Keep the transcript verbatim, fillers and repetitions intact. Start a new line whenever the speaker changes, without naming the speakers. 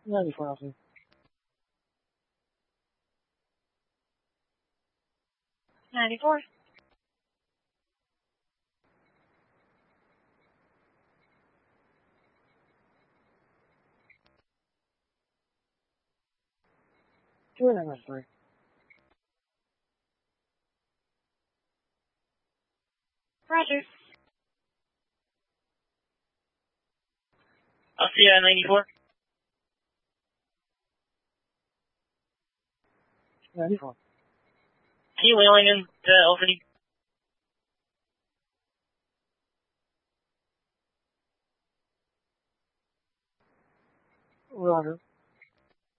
ninety-four, Alpha.
ninety-four.
Two and then three.
Roger.
I'll see you at ninety-four.
ninety-four.
Can you wheeling in to Elfany?
Roger.